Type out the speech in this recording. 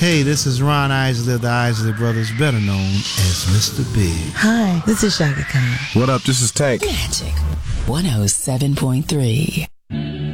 Hey, this is Ron Isley of the Isley Brothers, better known as Mr. Big. Hi, this is Shaka Khan. What up? This is Tank. Magic 107.3.